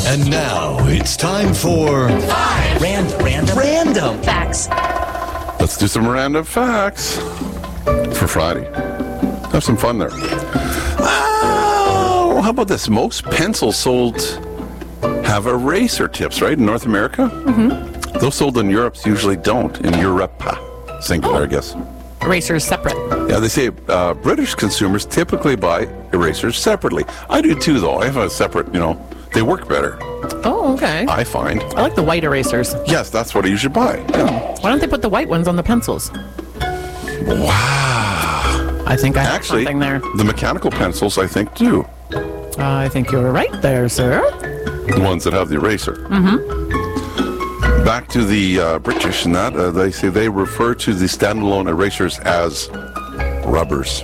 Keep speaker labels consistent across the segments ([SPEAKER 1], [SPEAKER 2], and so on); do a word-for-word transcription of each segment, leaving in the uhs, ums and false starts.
[SPEAKER 1] And now it's time for
[SPEAKER 2] Five random, random, random facts.
[SPEAKER 3] Let's do some random facts for Friday. Have some fun there. Oh, how about this? Most pencils sold have eraser tips, right? In North America? Mm-hmm. Those sold in Europe usually don't. In Europe, singular, oh. I guess.
[SPEAKER 4] Erasers separate.
[SPEAKER 3] Yeah, they say uh, British consumers typically buy erasers separately. I do too, though. I have a separate, you know, they work better.
[SPEAKER 4] Oh, okay.
[SPEAKER 3] I find.
[SPEAKER 4] I like the white erasers.
[SPEAKER 3] Yes, that's what I usually buy. Yeah.
[SPEAKER 4] Why don't they put the white ones on the pencils?
[SPEAKER 3] Wow.
[SPEAKER 4] I think I have
[SPEAKER 3] Actually,
[SPEAKER 4] something there.
[SPEAKER 3] The mechanical pencils, I think, do.
[SPEAKER 4] Uh, I think you're right there, sir.
[SPEAKER 3] The ones that have the eraser.
[SPEAKER 4] Mm-hmm.
[SPEAKER 3] Back to the uh, British and that, uh, they say they refer to the standalone erasers as rubbers.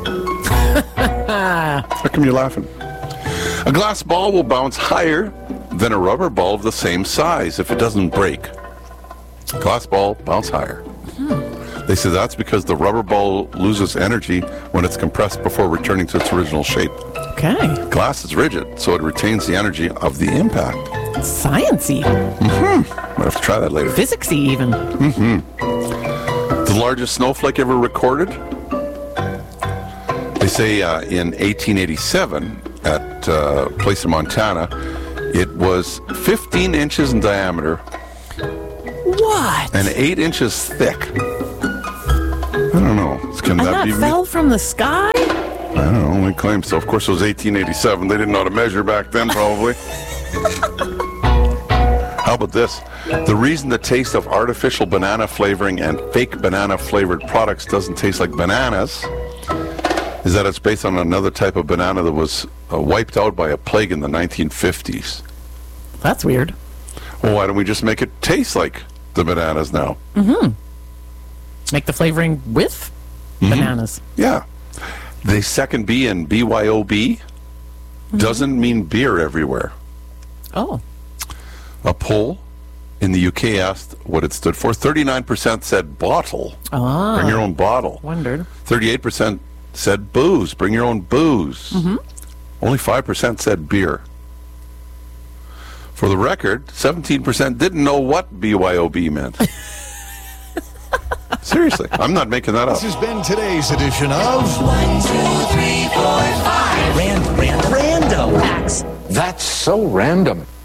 [SPEAKER 3] How come you're laughing? A glass ball will bounce higher than a rubber ball of the same size if it doesn't break. Glass ball bounce higher. Hmm. They say that's because the rubber ball loses energy when it's compressed before returning to its original shape.
[SPEAKER 4] Okay.
[SPEAKER 3] Glass is rigid, so it retains the energy of the impact.
[SPEAKER 4] Science-y.
[SPEAKER 3] Mm-hmm. Might have to try that later.
[SPEAKER 4] Physics-y even.
[SPEAKER 3] Mm-hmm. The largest snowflake ever recorded? They say uh, in eighteen eighty-seven at uh, a place in Montana, it was fifteen inches in diameter.
[SPEAKER 4] What?
[SPEAKER 3] And eight inches thick. I don't know. Can
[SPEAKER 4] and
[SPEAKER 3] that,
[SPEAKER 4] that
[SPEAKER 3] be
[SPEAKER 4] fell from the sky?
[SPEAKER 3] I don't know. They claim so. Of course, it was eighteen eighty-seven. They didn't know how to measure back then, probably. How about this? The reason the taste of artificial banana flavoring and fake banana flavored products doesn't taste like bananas is that it's based on another type of banana that was uh, wiped out by a plague in the nineteen fifties.
[SPEAKER 4] That's weird.
[SPEAKER 3] Well, why don't we just make it taste like the bananas now?
[SPEAKER 4] Mm-hmm. Make the flavoring with mm-hmm. bananas.
[SPEAKER 3] Yeah. The second B in B Y O B mm-hmm. doesn't mean beer everywhere.
[SPEAKER 4] Oh.
[SPEAKER 3] A poll in the U K asked what it stood for. thirty-nine percent said bottle.
[SPEAKER 4] Ah.
[SPEAKER 3] Bring your own bottle.
[SPEAKER 4] Wondered.
[SPEAKER 3] thirty-eight percent said booze. Bring your own booze.
[SPEAKER 4] Mm-hmm.
[SPEAKER 3] Only five percent said beer. For the record, seventeen percent didn't know what B Y O B meant. Seriously, I'm not making that up.
[SPEAKER 1] This has been today's edition of
[SPEAKER 2] One, two, three, four, five. Random, random, random facts.
[SPEAKER 5] That's so random.